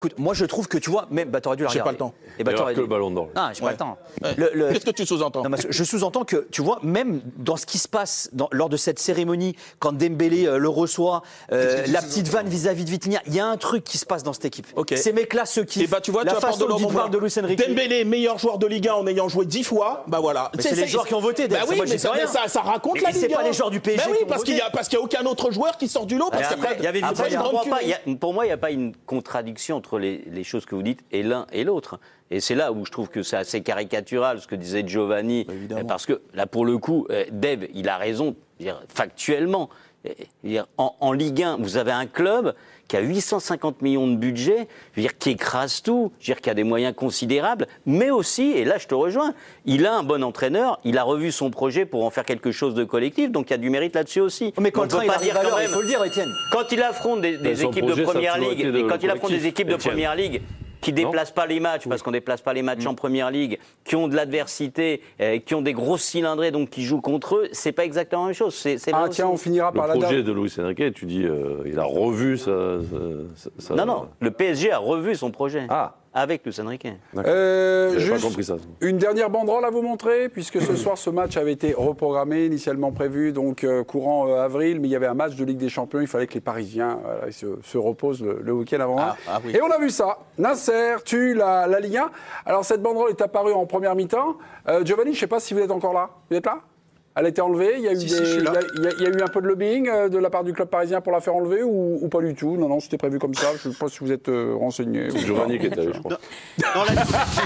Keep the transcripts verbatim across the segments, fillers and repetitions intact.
Écoute, moi je trouve que tu vois, même bah t'aurais dû la regarder. J'ai pas le temps. Et bah, que le ballon d'or. Ah, j'ai Ouais. pas le temps. Ouais. Le, le... Qu'est-ce que tu sous-entends? Non, je sous-entends que, tu vois, même dans ce qui se passe dans, lors de cette cérémonie, quand Dembélé euh, le reçoit, euh, la petite vanne vis-à-vis de Vitinha, il y a un truc qui se passe dans cette équipe. Okay. Ces mecs-là se kiffent. Et bah tu vois, la tu façon dont il parle de Luis Enrique. Dembélé, meilleur joueur de Ligue un en ayant joué dix fois, bah voilà. Mais c'est les joueurs qui ont voté. Bah oui, moi, mais, ça, rien. ça, ça raconte mais la Ligue un. C'est pas les joueurs du P S G. Bah oui, qui ont parce voté. qu'il y a parce qu'il y a aucun autre joueur qui sort du lot. Parce après, il y avait Après, il y a je crois une pas, il y a- pour moi, il n'y a pas une contradiction entre les, les choses que vous dites et l'un et l'autre. Et c'est là où je trouve que c'est assez caricatural, ce que disait Giovanni. Évidemment. Parce que là, pour le coup, euh, Dave, il a raison, je veux dire, factuellement. Je veux dire, En, en Ligue un, vous avez un club qui a huit cent cinquante millions de budget, je veux dire, qui écrase tout, je veux dire, qui a des moyens considérables, mais aussi, et là je te rejoins, il a un bon entraîneur, il a revu son projet pour en faire quelque chose de collectif, donc il y a du mérite là-dessus aussi. Mais quand On le peut train il pas arrive dire à quand l'heure, il même- faut le dire, Étienne. Quand il affronte des, des son équipes projet, de ça a Première toujours Ligue, été de- et quand il le affronte des collectif, équipes de Étienne. Première Ligue qui déplacent pas les matchs, parce qu'on déplace pas les matchs en Première Ligue, qui ont de l'adversité, euh, qui ont des grosses cylindrées, donc qui jouent contre eux, c'est pas exactement la même chose. C'est, c'est là Ah aussi. tiens, on finira par Le la projet date. de Luis Enrique, tu dis, euh, il a revu sa... sa- sa- Non, non, le P S G a revu son projet. Ah. Avec Luis Enrique. Euh, J'avais pas juste compris ça. une dernière banderole à vous montrer, puisque ce soir, ce match avait été reprogrammé, initialement prévu, donc euh, courant euh, avril, mais il y avait un match de Ligue des Champions, il fallait que les Parisiens voilà, ils se, se reposent le, le week-end avant. Ah, ah oui. Et on a vu ça. Nasser tue la, la Ligue un. Alors cette banderole est apparue en première mi-temps. Euh, Giovanni, je ne sais pas si vous êtes encore là. Vous êtes là ? Elle a été enlevée, il y a eu, Si, des- si, je suis il y là. a, il y a- il y a eu un peu de lobbying euh, de la part du club parisien pour la faire enlever ou, ou pas du tout? Non, non, c'était prévu comme ça. Je ne sais pas si vous êtes euh, renseigné. C'est Giovanni qui était allé, je crois. Dans la...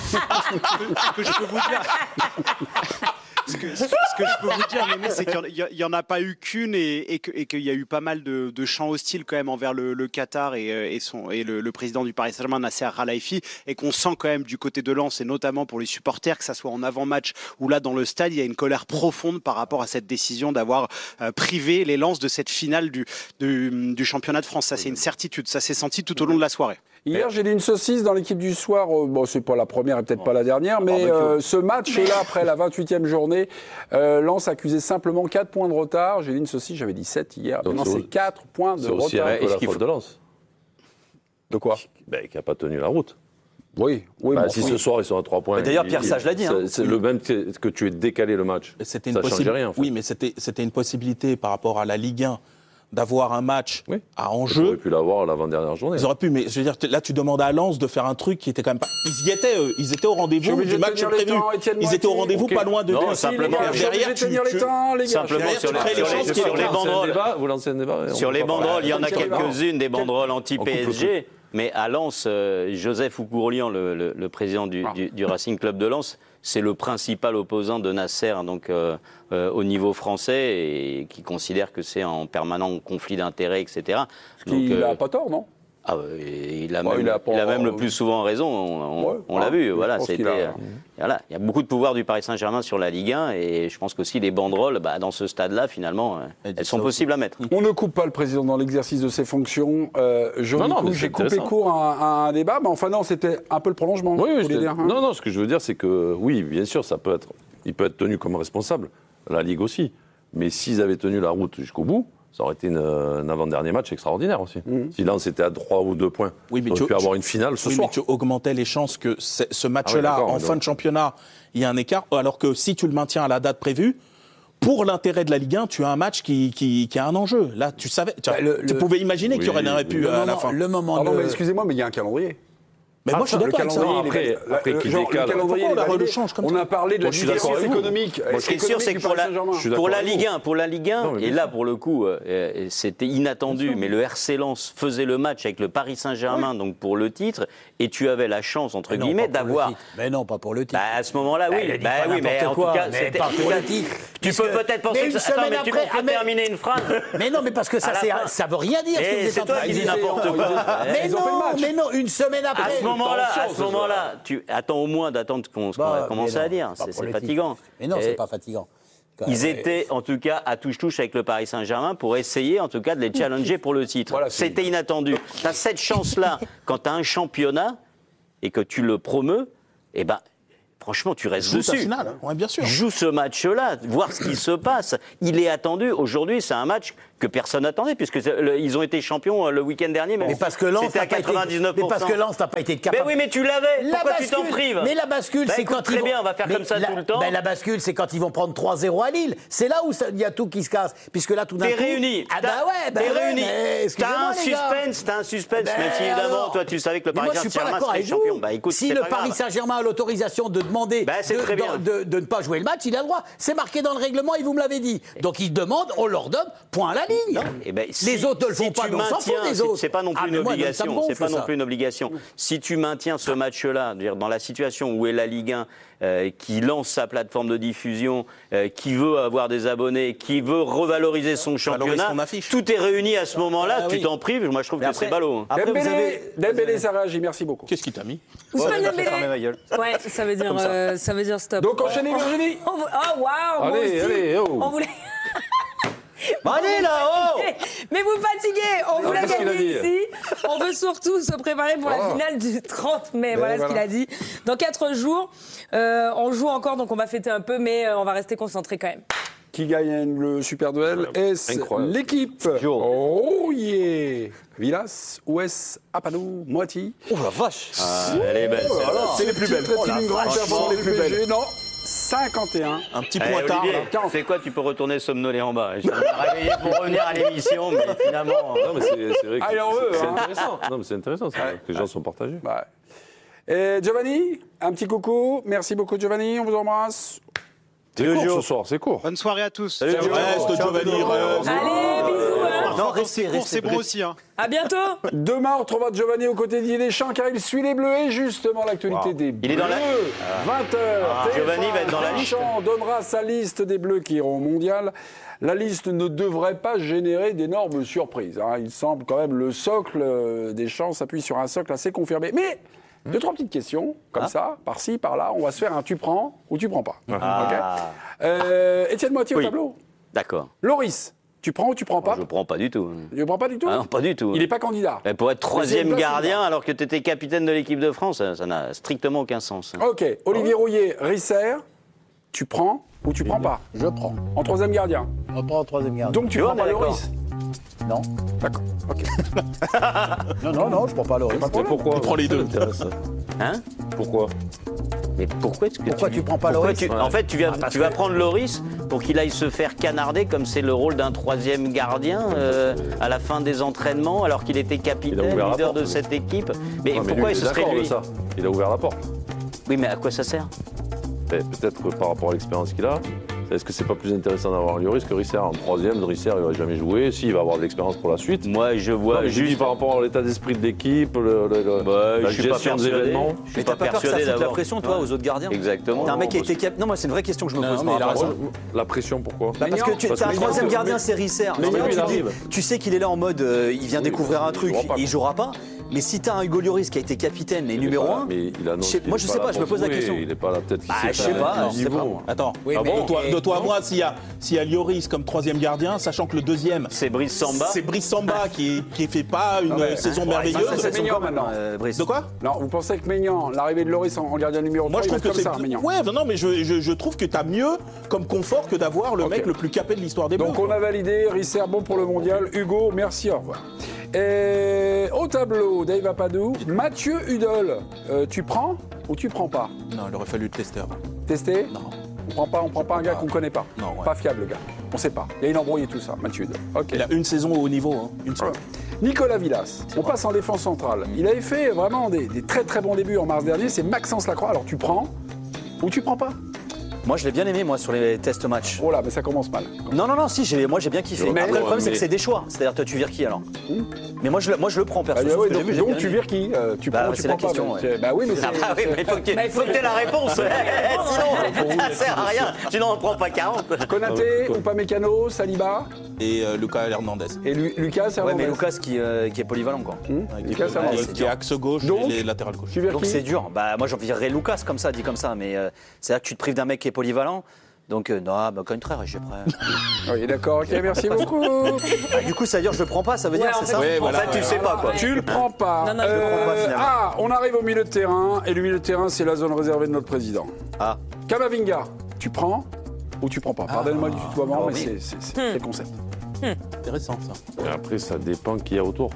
ce que je peux vous dire, ce que, ce que je peux vous dire, Mémé, c'est qu'il n'y en a pas eu qu'une et, et que- et qu'il y a eu pas mal de, de chants hostiles quand même envers le, le Qatar et, euh, et, son, et le, le président du Paris Saint-Germain, Nasser Al-Khelaifi, et qu'on sent quand même du côté de Lens, et notamment pour les supporters, que ça soit en avant-match ou là dans le stade, il y a une colère profonde par rapport à cette décision d'avoir euh, privé les Lens de cette finale du, du, du championnat de France. Ça, c'est une certitude. Ça s'est senti tout au long de la soirée. Hier, j'ai dit une saucisse dans l'équipe du soir. Euh, Bon, c'est pas la première et peut-être pas la dernière, mais euh, ce match-là, après la vingt-huitième journée, euh, Lens accusait simplement quatre points de retard. J'ai dit une saucisse, j'avais dit sept hier. Donc Non, c'est c'est au- quatre points de C'est aussi retard. un peu la faute de Lens. De quoi? Ben, qui n'a pas tenu la route. Oui, oui. Bah, bon, si oui. ce soir ils sont à trois points. Mais d'ailleurs, il- Pierre il- Sage l'a dit, hein. C'est c'est le même que, que tu aies décalé le match. Et c'était une Ça ne changeait possible- rien. En fait. Oui, mais c'était c'était une possibilité par rapport à la Ligue un d'avoir un match Oui. à J'aurais enjeu. pu l'avoir l'avant-dernière journée. Ils auraient pu, mais je veux dire, là, tu demandes à Lens de faire un truc qui était quand même pas. Ils y étaient, eux. Ils étaient au Je suis rendez-vous obligé du de match tenir les prévu. temps, Étienne Ils étaient au Moiti. rendez-vous Ok. pas loin de Non, deux. Si, les simplement, gars, je suis obligé derrière, de tu, tenir les tu- temps, les gars. Simplement derrière, sur tu les, crées les sur les- chances sur qu'il y ait les aucun- banderoles. Débat, vous lancez un débat. on Sur va les pas parler. banderoles, il y en a Sur les quelques-unes des banderoles On anti-P coupe le S G, mais à Lens, euh, Joseph Oukourlian, le, le- le président du, du- du Racing Club de Lens, c'est le principal opposant de Nasser donc, euh, euh, au niveau français et qui considère que c'est en permanent conflit d'intérêts, et cetera. Donc, Il euh, n'a pas tort, non? ah, euh, il, a Ouais, même, il a pas- il a même le plus souvent raison, on, on- Ouais, on ah, l'a vu. je Voilà, pense qu'il c'était, a- euh, voilà. Il y a beaucoup de pouvoir du Paris Saint-Germain sur la Ligue un et je pense qu'aussi les banderoles, bah, dans ce stade-là, finalement, euh, Elle dit elles sont ça possibles à mettre. On ne coupe pas le président dans l'exercice de ses fonctions. Euh, je Non, non, mais j'ai c'est coupé intéressant. court à, à un débat, mais enfin non, c'était un peu le prolongement. Oui, oui, vous je voulez te- dire, hein? non, non, ce que je veux dire, c'est que oui, bien sûr, ça peut être, il peut être tenu comme responsable, la Ligue aussi. Mais s'ils avaient tenu la route jusqu'au bout, ça aurait été une, un avant-dernier match extraordinaire aussi. Si Lens était à trois ou deux points, Oui, mais on aurait tu- pu avoir tu- une finale ce Oui, soir. mais tu augmentais les chances que ce ce Ah match-là, oui, d'accord, en mais fin donc- de championnat, il y a un écart. Alors que si tu le maintiens à la date prévue, pour l'intérêt de la Ligue un, tu as un match qui, qui, qui a un enjeu. Là, tu savais, tu, Bah, le- tu le- pouvais imaginer Oui, qu'il y aurait oui, n'aurait pu oui. à Le la moment- fin. Le moment Pardon, de- mais excusez-moi, mais il y a un calendrier. Mais moi, je suis Le d'accord avec ça. calendrier, Après- il est- après le- qu'il genre, décale. le calendrier, Pourquoi on il est la validé. rechange comme On ça a parlé de la Moi, je suis d'accord différence avec vous. économique. Moi, je Ce qui est sûr, c'est que pour la, pour la Ligue un, pour la Ligue un, Non, mais et bien là sûr. pour le coup, euh, c'était inattendu, mais le R C Lens faisait le match avec le Paris Saint-Germain, donc pour le titre, et tu avais la chance entre Mais non, guillemets pas pour le d'avoir. titre. Mais non, pas pour le titre. Bah, à ce moment-là, Bah, oui. il a dit Bah pas oui, mais n'importe en quoi, tout cas, mais c'était- pas pour le titre. Tu Puisque- peux peut-être penser mais que une ça- Attends, semaine mais tu après- comprends ah, mais- terminer une phrase. Mais non, mais parce que ça, À la c'est- fin. ça veut rien dire ce que Eh, vous êtes c'est en toi train de qui dis dire. n'importe quoi. Mais Ils ont fait le non, match. mais non, une semaine après. À ce moment-là, à chance, ce moment-là, tu attends au moins d'attendre qu'on qu'on Bah, va commencer mais non, à dire. pas C'est pour c'est le titre. fatigant. Mais non, Et c'est pas fatigant. Ils Ouais. étaient en tout cas à touche-touche avec le Paris Saint-Germain pour essayer en tout cas de les challenger pour le titre. Voilà, c'est- C'était inattendu. Tu as cette chance-là quand tu as un championnat et que tu le promeus, eh ben, franchement, tu restes Joue dessus. ta finale, ouais, bien sûr. Joue ce match-là, voir ce qui se passe. Il est attendu. Aujourd'hui, c'est un match que personne n'attendait, puisque le, ils ont été champions le week-end dernier. Mais parce que Lens c'était à n'a pas été- quatre-vingt-dix-neuf pour cent. Mais parce que Lens n'a pas été Mais capable. oui, mais tu l'avais. La Pourquoi tu bascule- t'en prives? Mais la bascule, Bah, c'est écoute, quand très ils vont... bien, on va faire Mais comme ça la- tout le temps. ben, la bascule, c'est quand ils vont prendre trois zéro à Lille. C'est là où ça- il y a tout qui se casse. Puisque là, tout d'un T'es coup... réuni. Ah bah T'as- ouais, bah T'es ouais, réuni. mais excusez-moi, T'as un les gars. suspense, t'as un suspense. Ben Même si évidemment, alors toi, tu savais que le Mais Paris moi, je suis pas Saint-Germain d'accord serait avec vous. champion. Bah écoute, si c'est le pas Paris grave. Saint-Germain a l'autorisation de demander Ben, c'est de, très bien. de- de- de ne pas jouer le match, il a le droit. C'est marqué dans le règlement et vous me l'avez dit. Donc ils demandent, on leur donne, point à la ligne. Eh ben, les si- autres ne le si font pas, tu mais on s'en fout maintiens- des c'est- autres. C'est pas non plus Ah, une mais moi, ça me obligation. gonfle, C'est pas non ça. plus une obligation. Si tu maintiens ce match-là, dire dans la situation où est la Ligue un, euh, qui lance sa plateforme de diffusion, euh, qui veut avoir des abonnés, qui veut revaloriser son Valorise championnat, ton affiche. tout est réuni à ce moment-là. Ah, tu oui. t'en prives. Moi, je trouve Mais que après- c'est ballot. hein. Après, vous Dembélé, avez. Dembélé, ça réagit, merci beaucoup. Qu'est-ce qui t'a mis Ousmane Ouais, je vais Dembélé. fermer ma gueule. Ouais, ça veut dire, euh, ça veut dire stop. Donc enchaînez Virginie. On vou- Oh waouh, moi Allez, aussi. allez, oh. On voulait. Bon, allez là, oh Mais vous me fatiguez. On voulait qu'est-ce qu'il a gagner dit ici. On veut surtout se préparer pour la Oh. finale du trente mai. Ben Voilà ce voilà. qu'il a dit. Dans quatre jours, euh, on joue encore, donc on va fêter un peu, mais euh, on va rester concentré quand même. Qui gagne le super duel? Est-ce Incroyable. l'équipe Rouillé Villas ou est-ce Apadou Moiti? Oh la vache. Ah, elle est belle. celle-là. C'est les plus belles. Oh la une grande vache, performance les du plus P S G. belles. Non, cinquante et un. Un petit Eh, point tard. Olivier, là. c'est quoi? Tu peux retourner somnolé en bas. Je me suis réveillé pour revenir à l'émission, mais finalement. Non, mais c'est c'est vrai que Ah, il en c'est- veut, c'est hein. intéressant. Non, mais c'est intéressant, c'est vrai que les gens sont partagés. Bah, ouais. Et Giovanni, un petit coucou. Merci beaucoup Giovanni, on vous embrasse. C'est court ce soir, c'est court. Bonne soirée à tous. Salut, Joe. Reste, Giovanni, reste. Allez, bisous. Hein. Non, Quand restez, c'est court, restez. c'est bon aussi. Hein. À bientôt. Demain, on retrouvera Giovanni aux côtés d'Didier Deschamps car il suit les Bleus et justement l'actualité des Bleus. Il est dans la- vingt heures. Ah, Giovanni va être dans la liste. Deschamps donnera sa liste des Bleus qui iront au Mondial. La liste ne devrait pas générer d'énormes surprises. hein. Il semble quand même le socle euh, Deschamps s'appuie sur un socle assez confirmé. Mais deux, trois petites questions, comme ça, par-ci, par-là. On va se faire un tu prends ou tu prends pas. Ah. Ok. Euh, Étienne Moitié Oui. au tableau. D'accord. Loris, tu prends ou tu prends pas? Je prends pas du tout. Tu ne prends pas du tout? Ah non, pas du tout. Il n'est pas candidat. Et pour être troisième Deuxième gardien alors que tu étais capitaine de l'équipe de France, ça ça n'a strictement aucun sens. Ok, Olivier Rouillet, Risser, tu prends ou tu prends pas? Je prends. En troisième gardien. On prend en troisième gardien. Donc tu Tu vois, prends on pas est Loris? Non. D'accord, ok. Non, non, non, je prends pas Loris. Mais pourquoi? prends les deux. Ça m'intéresse. Hein? Pourquoi? Mais pourquoi est-ce que Pourquoi tu prends pas pourquoi Loris tu- En fait, tu, viens, Ah, parce tu vas que- prendre Loris pour qu'il aille se faire canarder comme c'est le rôle d'un troisième gardien euh, à la fin des entraînements alors qu'il était Il a capitaine, ouvert la leader porte, de lui. cette équipe. Mais Ouais, mais pourquoi lui, il il se est serait d'accord lui de ça. Il a ouvert la porte. Oui, mais à quoi ça sert? Eh, Peut-être que par rapport à l'expérience qu'il a, est-ce que c'est pas plus intéressant d'avoir Lloris que Risser en troisième? Risser, il va jamais jouer. Si, il va avoir de l'expérience pour la suite. Moi, je Non, vois mais je dis juste. par rapport à l'état d'esprit de l'équipe, le- le- le- Bah, la je suis pas gestion des persuadé. événements. Je suis Mais pas t'as pas peur que ça persuadé foute la d'abord. pression, toi, aux autres gardiens? Exactement. T'as un mec qui a Non, été cap... Non, moi, c'est une vraie question que je me Non, pose. mais par il a rapport à raison. ça. La pression, pourquoi? Bah, parce que tu Parce as que un les troisième gars, gardien, c'est Risser. Mais Alors, lui, tu il dis, arrive. tu sais qu'il est là en mode, euh, il vient Oui, découvrir il un truc, jouera pas, et il quoi. jouera pas. Mais si t'as un Hugo Lloris qui a été capitaine et Il est numéro pas là, un, mais il annonce je sais- qu'il moi, est je sais là pas, je me pour pose la jouer, question. Il n'est pas là, peut-être qu'il Bah, sait je sais faire pas, un je sais pas, niveau. moi. Attends, Oui, Ah mais- bon, toi- et- de toi à moi, s'il y a, s'il y a Lloris comme troisième gardien, sachant que le deuxième, C'est Brice Samba. c'est Brice Samba qui qui fait pas une ouais. saison Ouais, merveilleuse. ça, c'est Maignan maintenant. euh, Brice. De quoi? Non, vous pensez que Maignan, l'arrivée de Loris en, en gardien numéro Moi, trois, je il va trouve être que comme c'est. ça, Maignan. Ouais, non, mais je, je, je trouve que t'as mieux comme confort que d'avoir le Ok. mec le plus capé de l'histoire des Bleus. Donc on a validé, Risser bon pour le mondial, Hugo, merci, au revoir. Et au tableau, Dave Apadou, Mathieu Hudol, euh, tu prends ou tu prends pas? Non, il aurait fallu le tester avant. Testé? Non. On prend pas, on prend pas un gars qu'on connaît pas. Non, ouais. Pas fiable le gars. On sait pas. Il y a une embrouille et tout ça, Mathieu Hudol. Ok. Il a une saison au haut niveau, hein, une seule. Voilà. Nicolas Villas, on passe en défense centrale. Il avait fait vraiment des, des très très bons débuts en mars dernier. C'est Maxence Lacroix. Alors tu prends ou tu prends pas? Moi, je l'ai bien aimé, moi, sur les tests match. Oh là, mais ça commence mal. Non, non, non, si, j'ai- moi, j'ai bien kiffé. Mais- Après, le problème, c'est que mais- c'est des choix. C'est-à-dire, toi, tu vires qui, alors Mais moi je, le- moi, je le prends, perso. Bah, Sur ouais, ce que donc j'ai vu, j'ai donc bien tu aimé. vires qui? Euh, Tu Bah, prends ou ouais, tu c'est prends la pas? question, mais ouais. c'est- Bah oui, mais c'est. Ah bah oui, mais il faut que tu faut que t'aies la réponse. Sinon, ça sert à rien. Tu n'en prends pas quarante. Konaté ou pas Mécano, Saliba Et euh, Lucas Hernandez. et Lu- Lucas Ouais, mais Hernandez. Lucas qui, euh, qui est polyvalent, quoi. Hum Qui Lucas est- Hernandez. qui est axe gauche Donc, et les latérales gauche. Tu vires Donc qui? c'est dur. Bah, moi, j'en virerais Lucas comme ça, dit comme ça. Mais euh, c'est-à-dire que tu te prives d'un mec qui est polyvalent. Donc, euh, non, bah, quand une très riche, j'ai prêt. Oui, d'accord, ok, merci beaucoup. Ah, du coup, ça veut dire que je le prends pas, ça veut Ouais, dire, en c'est fait, ça tu le En prends fait, pas, tu ouais. sais pas, quoi. Tu le prends pas. Non, non, je le prends pas, finalement. Ah, on arrive au milieu de terrain, et le milieu de terrain, c'est la zone réservée de notre président. Ah. Kamavinga, tu prends ou tu prends pas? Pardonnez-moi du tutoiement, Ah, mais oui. c'est- c'est c'est- c'est le concept. Intéressant, ça. Et après, ça dépend qui y a autour.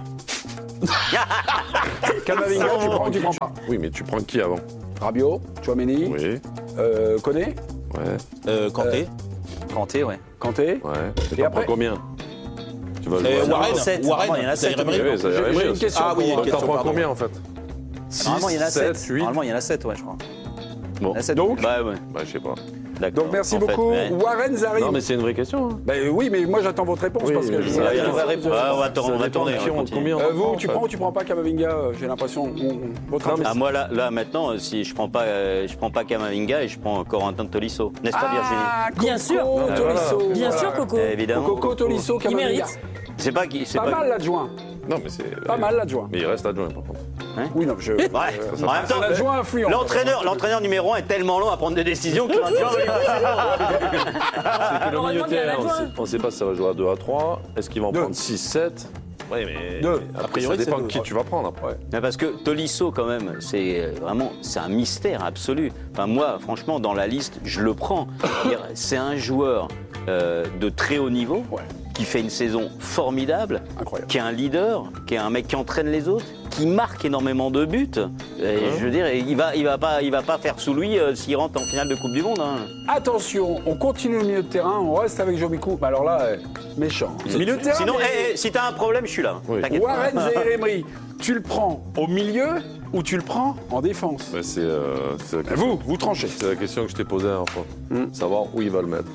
Kamavinga, tu prends ou tu prends pas? Oui, mais tu prends qui avant? Rabiot, Chouameni, Oui, euh, Koné, ouais, Euh, Kanté. Kanté, ouais. Kanté. ouais. Et Et après après combien? Tu vas Euh, jouer à- Warren, sept. Warren, Normalement, il y en a sept. Zaïre Emery. Oui, ça y est, J'ai oui, une aussi. question. Ah oui, pour moi. question, T'en prends pardon. combien en fait? Normalement, il y en a sept, sept. huit. Normalement, il y en a sept, ouais, je crois. Bon. Il y en a sept. Donc, Bah ouais, Bah, je sais pas. d'accord. donc merci En fait, beaucoup. mais- Warren Zaïre. Non, mais c'est une vraie question. hein. Ben oui, mais moi j'attends votre réponse Oui, parce que oui, je oui. vous la Ah, il y a donne. une vraie réponse. Ah, on va, tourner, Ça on va dépend tourner. qui on on- continue. combien on Euh, en vous, prend, tu en prends fait. ou tu prends pas Kamavinga? euh, J'ai l'impression. on- on- Votre Ah, avis. moi là, là maintenant, euh, si je prends pas, euh, je prends pas Kamavinga et je prends Corentin Tolisso, n'est-ce pas Virginie? Ah, Bien Coco sûr. Tolisso. Bien Voilà. sûr, Coco. Eh, Évidemment. Coco Tolisso, Il Kamavinga. mérite. C'est pas qui, c'est Pas pas. mal l'adjoint. Non, mais c'est. Pas mal l'adjoint. Mais il reste adjoint par contre. Oui, non, je. Ouais. en même temps, Un adjoint influent. l'entraîneur, l'entraîneur numéro un est tellement long à prendre des décisions que l'adjoint, il va passer long. C'est que le Heureusement milieu de qu'il y a terrain, on l'adjoint. sait- on ne sait pas si ça va jouer à deux à trois. Est-ce qu'ils vont en Deux. prendre six sept? Oui, mais. Deux. Après, A priori, ça dépend c'est de deux. qui tu vas prendre après. Mais parce que Tolisso, quand même, c'est euh, vraiment, c'est un mystère absolu. Enfin, moi, franchement, dans la liste, je le prends. C'est-à-dire, C'est un joueur euh, de très haut niveau, Ouais. qui fait une saison formidable, Incroyable. qui est un leader, qui est un mec qui entraîne les autres, qui marque énormément de buts. Et je veux dire, il va, il va pas, il va pas faire sous lui euh, s'il rentre en finale de Coupe du Monde. hein. Attention, on continue le milieu de terrain, on reste avec Jomikou. Bah alors là, euh, méchant. Milieu de terrain. Sinon, mais- eh, eh, si t'as un problème, je suis là. Oui. T'inquiète pas. Warren Zaïre-Emery, tu le prends au milieu ou tu le prends en défense? Mais c'est, euh, c'est la question- Vous, vous tranchez. c'est la question que je t'ai posée la dernière fois. Savoir où il va le mettre.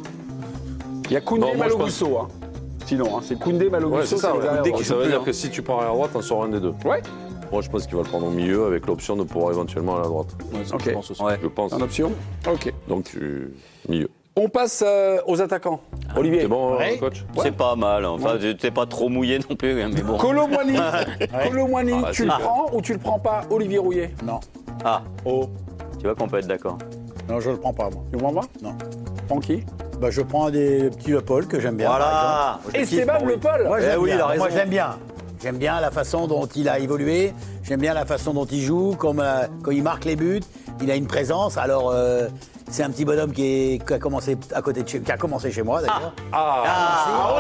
Il y a Koundé Bon, moi, je Malo-Gusso. Hein. Sinon, hein, c'est Koundé Malo-Gusso. Ouais, c'est ça. les ouais. arrières Dès droits. qu'il- ça veut dire que si tu prends à droite, t'en sors un des deux. Ouais, Moi, je pense qu'il va le prendre au milieu avec l'option de pouvoir éventuellement aller à droite. ok. Je pense aussi. Ouais. Je pense. En option. Ok. Donc, tu... milieu. On passe euh, aux attaquants. Olivier. C'est bon, Ouais. coach? C'est pas mal. Enfin, t'es pas trop mouillé non plus, hein, mais bon. Colomwani, Colomwani, Ah, tu c'est le bien. prends ou tu le prends pas? Olivier Rouillet. Non. Ah, Oh. tu vois qu'on peut être d'accord. Non, je ne le prends pas, moi. Tu le prends pas? Non. Prends qui? Bah, je prends des petits Le Paul que j'aime bien. par Voilà. Je kiffe, Esteban moi, Le oui. Paul. Moi, Eh j'aime oui, bien. il a Moi, raison. j'aime bien. J'aime bien la façon dont il a évolué. J'aime bien la façon dont il joue, comme, euh, quand il marque les buts. Il a une présence. Alors, euh, c'est un petit bonhomme qui, est- qui a commencé à côté de chez, qui a commencé chez moi d'ailleurs. Ah,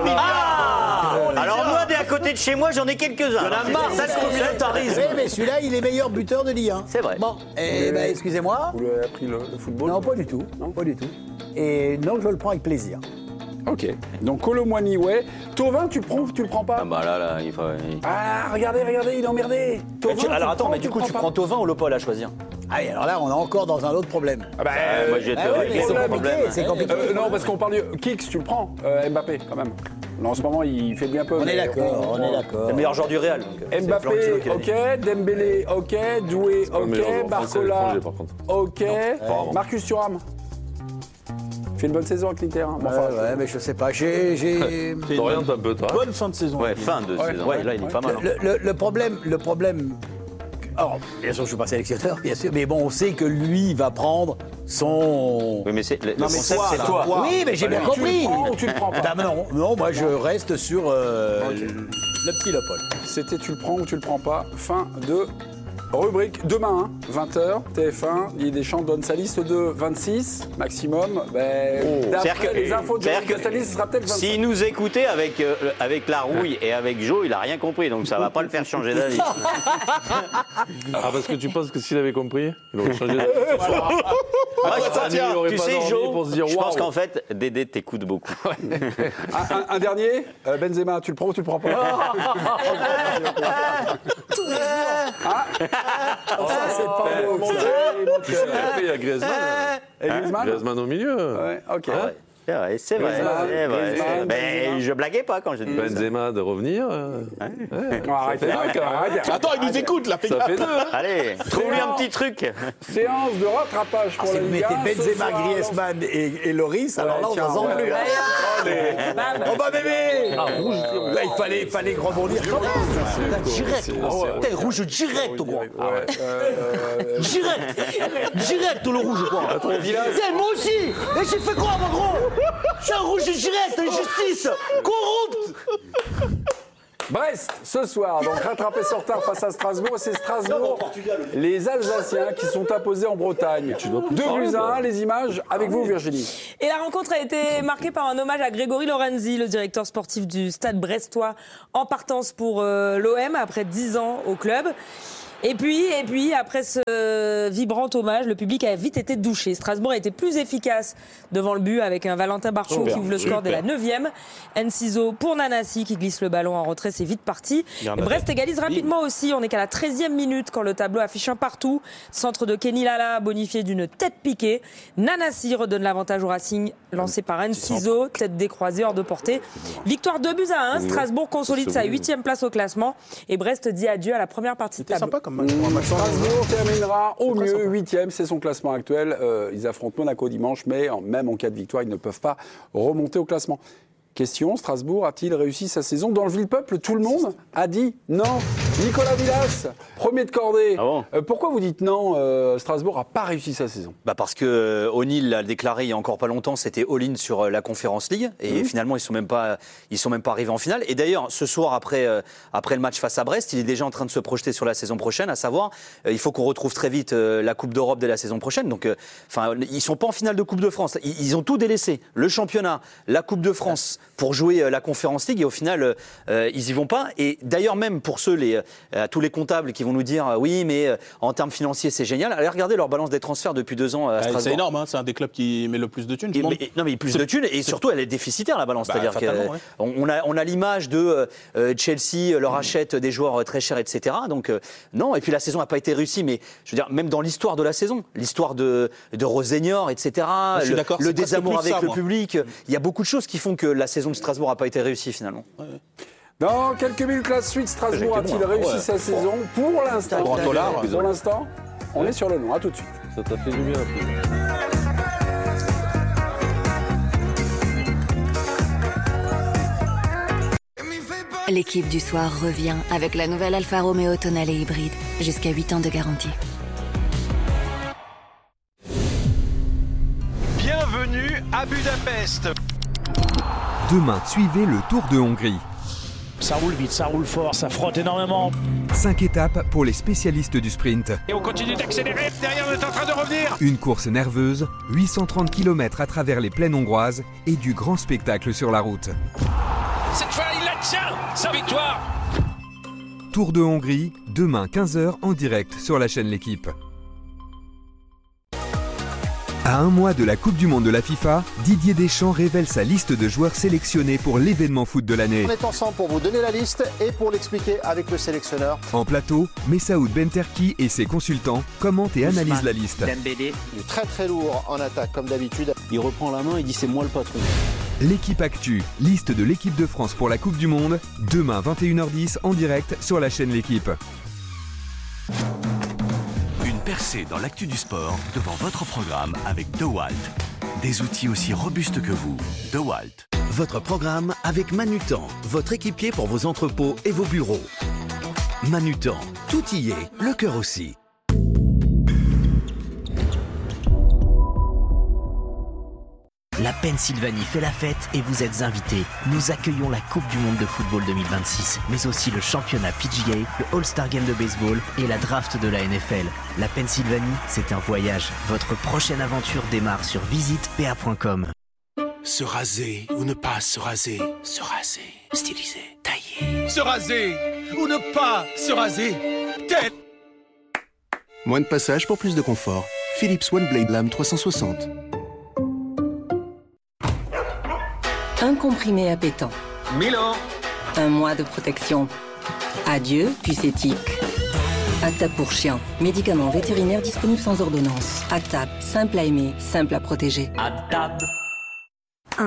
Alors moi, dès à côté de chez moi, j'en ai quelques-uns. Il y en a marre, C'est ça, ça, le le communautarisme. Oui, mais celui-là, il est meilleur buteur de Ligue un. C'est vrai. Bon, et ben, excusez-moi. Vous lui avez appris le, le football? Non, pas du tout. Non, pas du tout. Et non, je le prends avec plaisir. Ok. Donc Colomwani, ouais. Thauvin, tu le prends ou tu le prends pas? Ah bah là, là, il faut... il- Ah, regardez, regardez, il est emmerdé. Thauvin, Mais tu- tu Alors le attends, prends mais ou du coup, le tu pas prends Thauvin ou Le Paul à choisir? Ah, et alors là, on est encore dans un autre problème. Ah bah, Ah, moi, j'étais Ah ouais, avec mais les c'est autres compliqué, problèmes. c'est compliqué. Euh, non, parce qu'on parle du Kicks, tu le prends. Euh, Mbappé, quand même. Là, en ce moment, il fait bien peu. On mais est d'accord, on est d'accord. Le meilleur joueur du Real. donc, euh, c'est Mbappé, Florentino qui l'a dit. ok. Dembélé, ok. Doué, pas le meilleur ok. joueur français à Barcola, l'étranger, par contre. ok. apparemment. Marcus Thuram. Il fait une bonne saison avec l'Inter. hein. Bon, Ouais, enfin, ouais, mais je sais pas. J'ai, j'ai... C'est T'orientes un peu, toi. Bonne fin de saison. Ouais, fin de Ouais. saison. Ouais, là, il est pas mal. hein. Le, le- le problème, le problème. Alors, bien sûr, je suis pas sélectionneur, bien sûr, mais bon, on sait que lui va prendre son. Oui, mais c'est le, le Non, mais concept, toi, c'est là, toi. toi. Oui, mais j'ai bien tu compris. le prends ou tu le prends pas? Ah, non, non, moi je reste sur euh, le, le petit Le Paul. C'était tu le prends ou tu le prends pas. Fin de rubrique. Demain, hein, vingt heures, T F un, Didier Deschamps donne sa liste de vingt-six maximum. Ben, C'est-à-dire d'après que- les infos de c'est-à-dire Joël que Castanis, ce sera peut-être vingt-cinq. S'il nous écoutait avec, euh, avec la rouille et avec Joe, il a rien compris, donc ça va pas le faire changer d'avis. Ah, parce que tu penses que s'il avait compris, il aurait changé d'avis. Moi, je pense- il aurait tu pas sais, dormi Joe, pour se dire, je pense waouh. qu'en fait, Dédé t'écoute beaucoup. Un, un- un dernier, euh, Benzema, tu le prends ou tu le prends pas? Ah, ça, c'est pas beau. Tu sais, après, il y a Griezmann. Et euh, Griezmann? Griezmann au milieu. Ouais, ok. Hein C'est vrai, c'est vrai. Griezmann, c'est vrai, Griezmann, c'est vrai. Mais Griezmann. je blaguais pas quand je disais ça. Benzema de revenir. euh, ouais, Non, arrêtez, ça fait arrêtez, mal, quand même. arrêtez. Attends, il nous écoute, là, fais Ça gaffe. fait deux. hein. Allez, trouve-lui un petit truc. Séance de rattrapage pour Si la vous Ligue un. mettez ce Benzema, soir, Griezmann et, et Loris, alors là, on tiens, n'en sent ouais, plus. ouais. hein. Bam. Oh bah bébé Là, il fallait, il fallait rebondir. Putain, direct, c'est- quoi. c'est- Putain, rouge direct, quoi. Ouais, euh, Direct, direct le rouge, quoi. Putain, moi aussi. Et j'ai fait quoi, mon gros? Je suis un rouge direct, injustice, corrupte. Brest, ce soir, donc rattrapé sur retard face à Strasbourg, c'est Strasbourg, les Alsaciens qui sont imposés en Bretagne. Deux buts à un, les images avec vous Virginie. Et la rencontre a été marquée par un hommage à Grégory Lorenzi, le directeur sportif du Stade brestois, en partance pour euh, l'O M après dix ans au club. Et puis, et puis, après ce vibrant hommage, le public a vite été douché. Strasbourg a été plus efficace devant le but avec un Valentin Barchot Super, qui ouvre le score dès la super. neuvième. Enciso pour Nanassi qui glisse le ballon en retrait, c'est vite parti. Et Brest égalise rapidement aussi. On est qu'à la treizième minute quand le tableau affiche un partout. Centre de Kenny Lala bonifié d'une tête piquée. Nanassi redonne l'avantage au Racing, lancé par Enciso, tête décroisée hors de portée. Victoire deux buts à un. Strasbourg consolide sa huitième place au classement et Brest dit adieu à la première partie de C'était tableau. sympa comme match pour un match. Strasbourg terminera au mieux huitième, c'est son classement actuel. Euh, ils affrontent Monaco dimanche, mais en- même en cas de victoire, ils ne peuvent pas remonter au classement. Question, Strasbourg a-t-il réussi sa saison? Dans le Ville-Peuple, tout le monde a dit non. Nicolas Villas, premier de cordée. Ah bon Euh, pourquoi vous dites non? euh, Strasbourg n'a pas réussi sa saison. Bah parce que euh, O'Neill l'a déclaré il y a encore pas longtemps, c'était all-in sur euh, la Conference League et Mmh. finalement ils sont même pas ils sont même pas arrivés en finale. Et d'ailleurs ce soir après euh, après le match face à Brest, il est déjà en train de se projeter sur la saison prochaine, à savoir euh, il faut qu'on retrouve très vite euh, la Coupe d'Europe dès la saison prochaine. Donc enfin ils sont pas en finale de Coupe de France, ils, ils ont tout délaissé, le championnat, la Coupe de France pour jouer euh, la Conference League et au final euh, ils y vont pas. Et d'ailleurs même pour ceux les euh, tous les comptables qui vont nous dire euh, oui mais euh, en termes financiers c'est génial. Allez regarder leur balance des transferts depuis deux ans à Ah, Strasbourg. c'est énorme, hein, c'est un des clubs qui met le plus de thunes. du Et- monde. mais- non mais plus de thunes et surtout elle est déficitaire la balance, Bah, c'est-à-dire fatalement, ouais. qu'on on a on a l'image de euh, Chelsea leur achète des joueurs euh, très chers et cetera. Donc euh, non, et puis la saison n'a pas été réussie, mais je veux dire même dans l'histoire de la saison, l'histoire de de Rosenior et cetera. je suis le d'accord, le c'est presque désamour plus avec ça, le moi. public, il y a beaucoup de choses qui font que la saison de Strasbourg n'a pas été réussie finalement. Dans quelques minutes, la suite, Strasbourg J'ai été a-t-il bon, hein. réussi Ouais. sa saison? Pour l'instant, Grand Tollard. pour l'instant, on est sur le nom. À tout de suite. Ça t'a fait du bien. un peu. L'équipe du soir revient avec la nouvelle Alfa Romeo Tonale hybride. Jusqu'à huit ans de garantie. Bienvenue à Budapest. Demain, suivez le Tour de Hongrie. Ça roule vite, ça roule fort, ça frotte énormément. Cinq étapes pour les spécialistes du sprint. Et on continue d'accélérer. Derrière, on est en train de revenir. Une course nerveuse, huit cent trente kilomètres à travers les plaines hongroises et du grand spectacle sur la route. Cette fois, il la tient, sa victoire. Tour de Hongrie, demain quinze heures en direct sur la chaîne L'Équipe. À un mois de la Coupe du Monde de la FIFA, Didier Deschamps révèle sa liste de joueurs sélectionnés pour l'événement foot de l'année. On est ensemble pour vous donner la liste et pour l'expliquer avec le sélectionneur. En plateau, Messaoud Benterki et ses consultants commentent et analysent la liste. Dembélé, Il est très très lourd en attaque comme d'habitude. il reprend la main et dit c'est moi le patron. L'équipe Actu, liste de l'équipe de France pour la Coupe du Monde, demain vingt et une heures dix en direct sur la chaîne L'Équipe. Une percée dans l'actu du sport devant votre programme avec DeWalt. Des outils aussi robustes que vous. DeWalt. Votre programme avec Manutan, votre équipier pour vos entrepôts et vos bureaux. Manutan, tout y est, le cœur aussi. La Pennsylvanie fait la fête et vous êtes invités. Nous accueillons la Coupe du Monde de football deux mille vingt-six, mais aussi le championnat P G A, le All-Star Game de baseball et la draft de la N F L. La Pennsylvanie, c'est un voyage. Votre prochaine aventure démarre sur visite p a point com. Se raser ou ne pas se raser. Se raser. Stylisé. Taillé. Se raser ou ne pas se raser. Tête. Moins de passage pour plus de confort. Philips One Blade Lame trois cent soixante. Un comprimé appétant. Milan. Un mois de protection. Adieu, puce éthique. Actap pour chien. Médicament vétérinaire disponible sans ordonnance. Actap, simple à aimer, simple à protéger. Actap.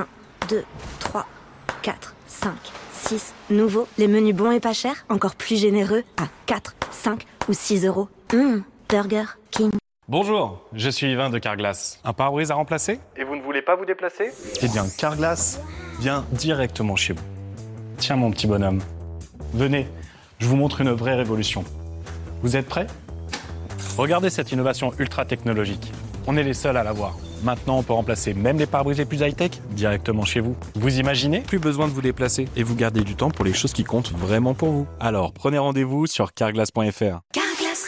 deux, trois, quatre, cinq, six. Nouveau, les menus bons et pas chers, encore plus généreux, à quatre, cinq ou six euros. Mmh, Burger King. Bonjour, je suis Yvain de Carglass. Un pare-brise à remplacer ? Et vous ne voulez pas vous déplacer ? Eh bien, Carglass vient directement chez vous. Tiens mon petit bonhomme, venez, je vous montre une vraie révolution. Vous êtes prêts ? Regardez cette innovation ultra technologique. On est les seuls à l'avoir. Maintenant, on peut remplacer même les pare-brises les plus high-tech directement chez vous. Vous imaginez ? Plus besoin de vous déplacer et vous gardez du temps pour les choses qui comptent vraiment pour vous. Alors, prenez rendez-vous sur carglass point f r.